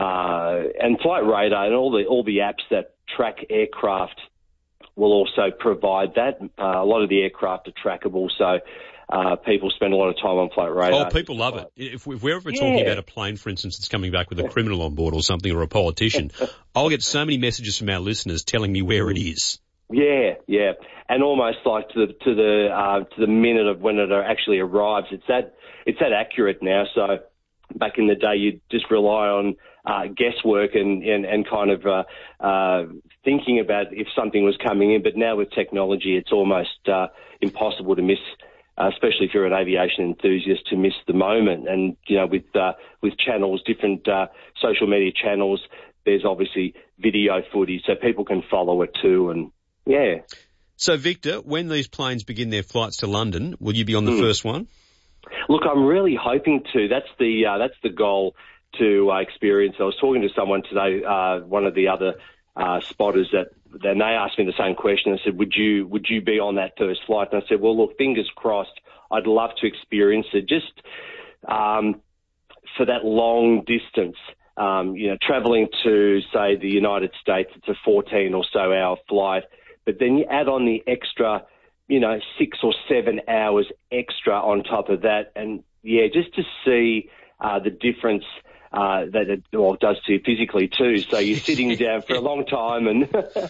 uh, and Flight Radar and all the all the apps that track aircraft will also provide that. Uh, a lot of the aircraft are trackable, so uh, people spend a lot of time on Flight Radar. Oh, people love it. If, if we're ever Yeah. talking about a plane, for instance, that's coming back with a criminal on board or something, or a politician, I'll get so many messages from our listeners telling me where it is. Yeah, yeah, and almost like to the to the uh, to the minute of when it actually arrives. It's that it's that accurate now. So back in the day, you'd just rely on uh, guesswork and, and and kind of uh, uh, thinking about if something was coming in. But now with technology, it's almost uh, impossible to miss. Uh, especially if you're an aviation enthusiast, to miss the moment. And you know, with uh, with channels, different uh, social media channels, there's obviously video footage, so people can follow it too. And yeah. So, Victor, when these planes begin their flights to London, will you be on the Mm. first one? Look, I'm really hoping to. That's the uh, that's the goal to uh, experience. I was talking to someone today, uh, one of the other uh, spotters, that then they asked me the same question. I said, "Would you would you be on that first flight?" And I said, "Well, look, fingers crossed. I'd love to experience it, just um, for that long distance. Um, you know, travelling to say the United States, it's a fourteen or so hour flight, but then you add on the extra, you know, six or seven hours extra on top of that. And yeah, just to see uh, the difference uh, that it well, does to you physically too. So you're sitting down for a long time and...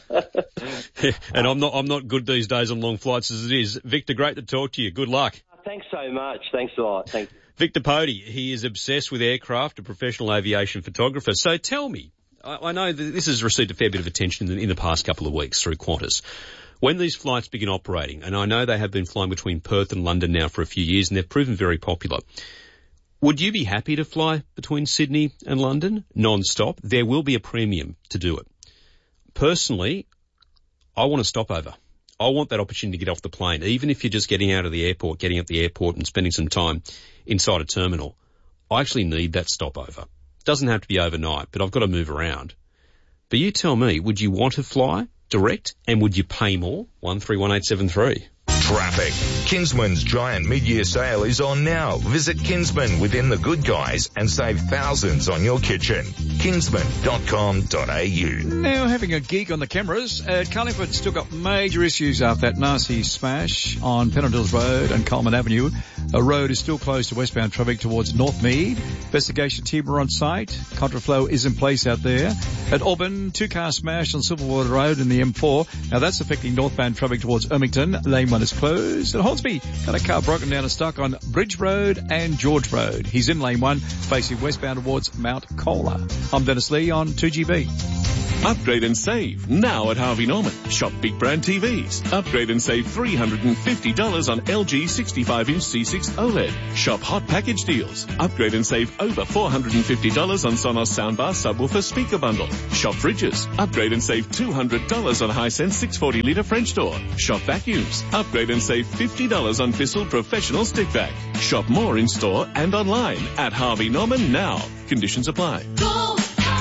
And I'm not I'm not good these days on long flights as it is. Victor, great to talk to you. Good luck. Thanks so much. Thanks a lot. Thanks. Victor Pody, he is obsessed with aircraft, a professional aviation photographer. So tell me, I, I know that this has received a fair bit of attention in the, in the past couple of weeks through Qantas. When these flights begin operating, and I know they have been flying between Perth and London now for a few years, and they've proven very popular, would you be happy to fly between Sydney and London non-stop? There will be a premium to do it. Personally, I want a stopover. I want that opportunity to get off the plane, even if you're just getting out of the airport, getting at the airport and spending some time inside a terminal. I actually need that stopover. It doesn't have to be overnight, but I've got to move around. But you tell me, would you want to fly direct, and would you pay more? one three one eight seven three. Traffic. Kinsman's giant mid-year sale is on now. Visit Kinsman within the Good Guys and save thousands on your kitchen. kinsman dot com dot a u. Now having a geek on the cameras, uh, Carlingford still got major issues after that nasty smash on Pennant Road and Coleman Avenue. A road is still closed to westbound traffic towards Northmead. Investigation team are on site. Contraflow is in place out there. At Auburn, two-car smash on Silverwater Road in the M four. Now that's affecting northbound traffic towards Ermington. Lane one is closed. At Hornsby, got a car broken down and stuck on Bridge Road and George Road. He's in lane one, facing westbound towards Mount Colah. I'm Dennis Lee on two G B. Upgrade and save now at Harvey Norman. Shop big brand T Vs. Upgrade and save three hundred fifty dollars on L G sixty-five inch C six OLED. Shop hot package deals. Upgrade and save over four hundred fifty dollars on Sonos soundbar subwoofer speaker bundle. Shop fridges. Upgrade and save two hundred dollars on Hisense six hundred forty litre French door. Shop vacuums. Upgrade and save fifty dollars on Bissell professional stick vac. Shop more in store and online at Harvey Norman now. Conditions apply. Go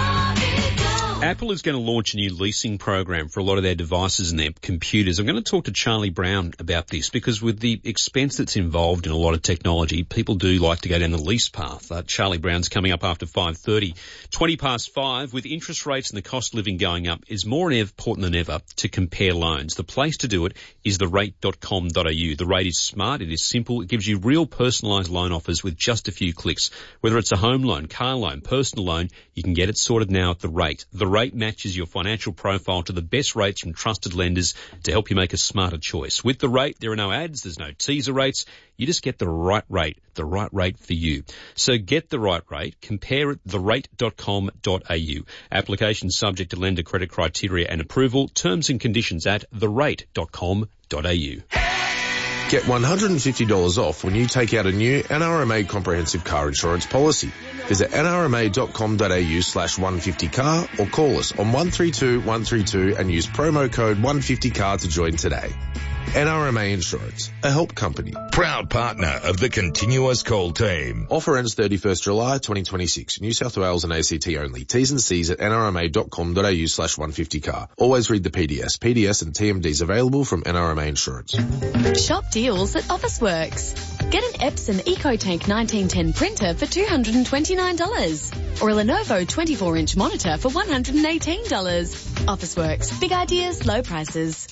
Apple is going to launch a new leasing program for a lot of their devices and their computers. I'm going to talk to Charlie Brown about this because with the expense that's involved in a lot of technology, people do like to go down the lease path. Uh, Charlie Brown's coming up after five thirty. twenty past five, with interest rates and the cost of living going up, it's more important than ever to compare loans. The place to do it is the rate dot com dot a u. The Rate is smart, it is simple, it gives you real personalised loan offers with just a few clicks. Whether it's a home loan, car loan, personal loan, you can get it sorted now at The Rate. The Rate matches your financial profile to the best rates from trusted lenders to help you make a smarter choice. With The Rate, there are no ads, there's no teaser rates. You just get the right rate, the right rate for you. So get the right rate. Compare it, the rate dot com dot a u. Application subject to lender credit criteria and approval. Terms and conditions at the rate dot com dot a u. Get one hundred fifty dollars off when you take out a new N R M A comprehensive car insurance policy. Visit n r m a dot com dot a u slash one fifty car or call us on one three two one three two and use promo code one fifty car to join today. N R M A Insurance, a help company. Proud partner of the Continuous Call team. Offer ends thirty-first July twenty twenty-six. New South Wales and A C T only. T's and C's at n r m a dot com dot a u slash one fifty car. Always read the P D S. P D S and T M Ds available from N R M A Insurance. Shop deals at Officeworks. Get an Epson EcoTank nineteen ten printer for two hundred twenty-nine dollars. Or a Lenovo twenty-four inch monitor for one hundred eighteen dollars. Officeworks. Big ideas, low prices.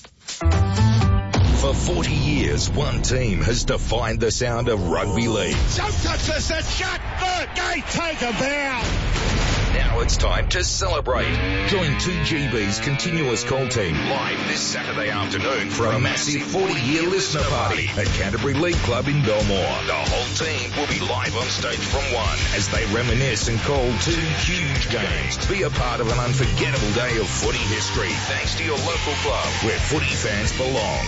For forty years, one team has defined the sound of rugby league. Don't touch this, that's shot, third, gate, take a bow. Now it's time to celebrate. Join two G B's Continuous Call team live this Saturday afternoon for a massive forty-year listener party at Canterbury League Club in Belmore. The whole team will be live on stage from one as they reminisce and call two huge games. Be a part of an unforgettable day of footy history thanks to your local club where footy fans belong.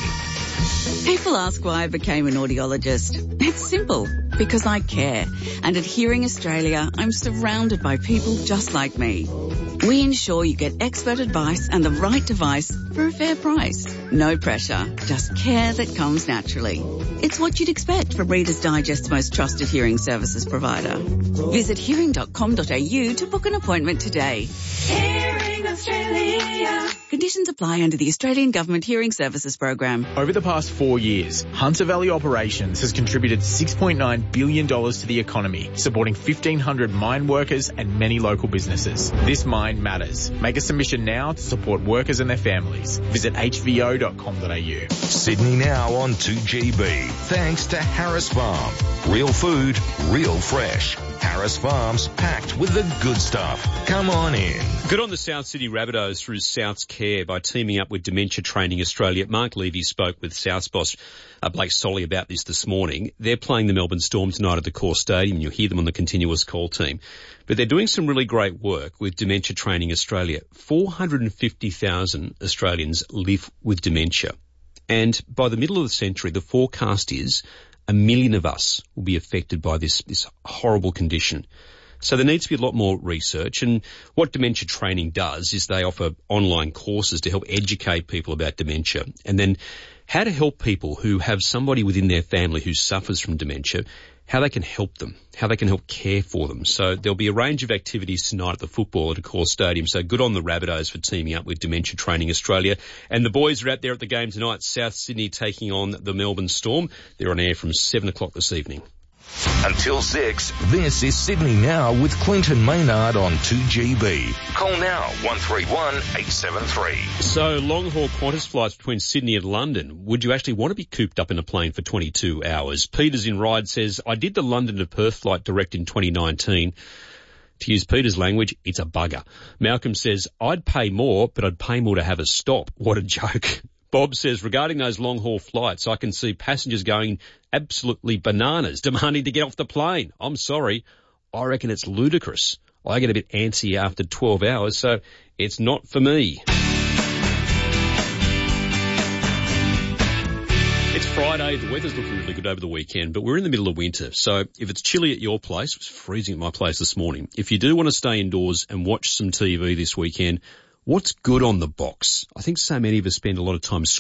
People ask why I became an audiologist. It's simple, because I care. And at Hearing Australia, I'm surrounded by people just like me. We ensure you get expert advice and the right device for a fair price. No pressure, just care that comes naturally. It's what you'd expect from Reader's Digest's most trusted hearing services provider. Visit hearing dot com dot a u to book an appointment today. Hearing Australia. Conditions apply under the Australian Government Hearing Services Program. Over the past four years, Hunter Valley Operations has contributed six point nine billion dollars to the economy, supporting fifteen hundred mine workers and many local businesses. This mine matters. Make a submission now to support workers and their families. Visit h v o dot com dot a u. Sydney now on two G B. Thanks to Harris Farm. Real food, real fresh. Harris Farms, packed with the good stuff. Come on in. Good on the South Sydney Rabbitohs through South's Care by teaming up with Dementia Training Australia. Mark Levy spoke with South's boss, uh, Blake Solly, about this this morning. They're playing the Melbourne Storm tonight at the Core Stadium. You'll hear them on the Continuous Call team. But they're doing some really great work with Dementia Training Australia. four hundred fifty thousand Australians live with dementia. And by the middle of the century, the forecast is a million of us will be affected by this, this horrible condition. So there needs to be a lot more research, and what Dementia Training does is they offer online courses to help educate people about dementia, and then how to help people who have somebody within their family who suffers from dementia, how they can help them, how they can help care for them. So there'll be a range of activities tonight at the football at Accor Stadium. So good on the Rabbitohs for teaming up with Dementia Training Australia. And the boys are out there at the game tonight. South Sydney taking on the Melbourne Storm. They're on air from seven o'clock this evening. Until six, this is Sydney Now with Clinton Maynard on two G B. Call now, one three one, eight seven three. So long-haul Qantas flights between Sydney and London. Would you actually want to be cooped up in a plane for twenty-two hours? Peters in Ryde says, I did the London to Perth flight direct in twenty nineteen. To use Peter's language, it's a bugger. Malcolm says, I'd pay more, but I'd pay more to have a stop. What a joke. Bob says, regarding those long-haul flights, I can see passengers going absolutely bananas, demanding to get off the plane. I'm sorry. I reckon it's ludicrous. I get a bit antsy after twelve hours, so it's not for me. It's Friday. The weather's looking really good over the weekend, but we're in the middle of winter. So if it's chilly at your place, it was freezing at my place this morning. If you do want to stay indoors and watch some T V this weekend, what's good on the box? I think so many of us spend a lot of time scrolling